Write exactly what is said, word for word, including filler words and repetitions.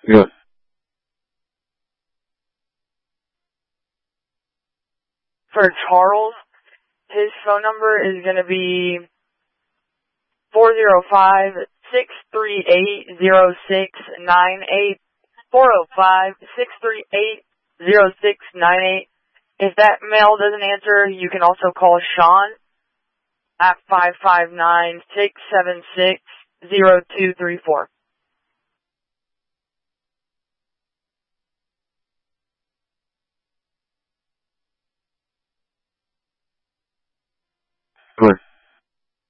Good. For Charles, his phone number is going to be four zero five, six three eight, zero six nine eight, four zero five, six three eight, zero six nine eight. If that mail doesn't answer, you can also call Sean at five five nine, six seven six, zero two three four. Good.